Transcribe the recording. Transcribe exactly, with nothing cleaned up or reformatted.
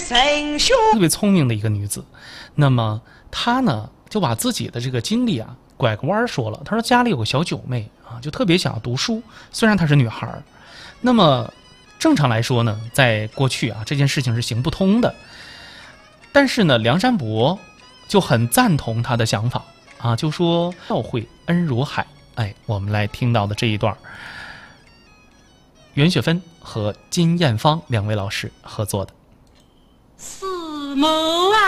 特别聪明的一个女子。那么她呢，就把自己的这个经历啊拐个弯说了。她说家里有个小九妹啊，就特别想要读书，虽然她是女孩。那么正常来说呢，在过去啊，这件事情是行不通的。但是呢，梁山伯就很赞同她的想法啊，就说教诲恩如海。哎，我们来听到的这一段，袁雪芬和金艳芳两位老师合作的。 四母啊，